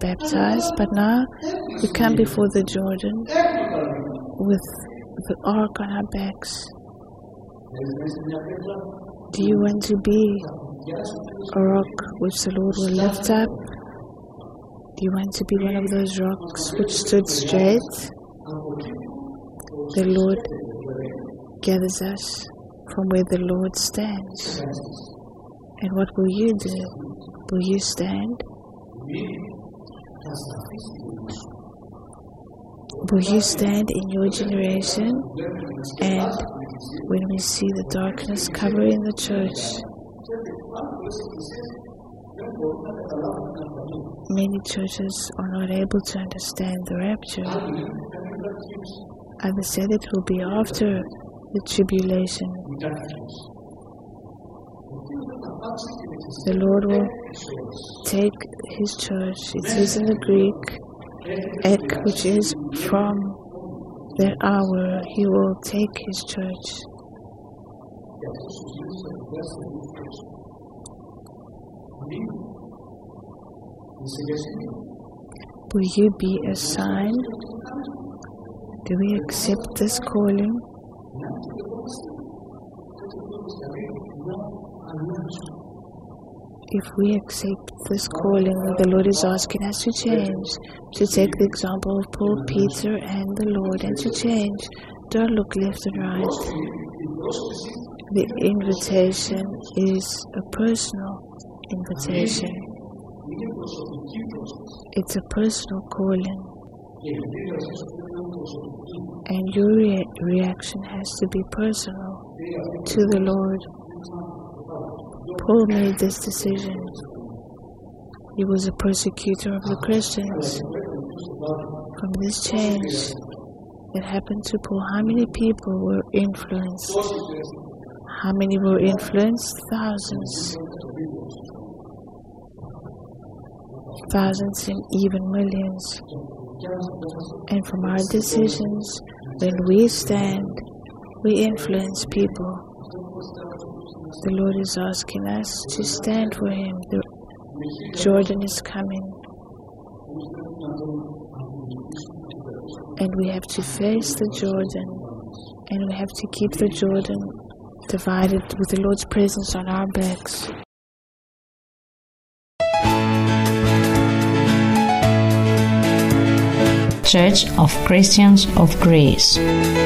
baptized, but now we come before the Jordan with the ark on our backs. Do you want to be a rock which the Lord will lift up? Do you want to be one of those rocks which stood straight? The Lord gathers us from where the Lord stands. And what will you do? Will you stand? Will you stand in your generation? And when we see the darkness covering the church, many churches are not able to understand the rapture. Others say that it will be after the tribulation. The Lord will take His church. It says in the Greek, ek, which is from that hour, He will take His church. Will you be a sign? Do we accept this calling? If we accept this calling, the Lord is asking us to change, to take the example of Paul, Peter, and the Lord, and to change. Don't look left and right. The invitation is a personal invitation. It's a personal calling. And your reaction has to be personal to the Lord. Paul made this decision. He was a persecutor of the Christians. From this change that happened to Paul, how many people were influenced? How many were influenced? Thousands. Thousands and even millions. And from our decisions, when we stand, we influence people. The Lord is asking us to stand for Him. The Jordan is coming. And we have to face the Jordan. And we have to keep the Jordan divided with the Lord's presence on our backs. Church of Christians of Greece.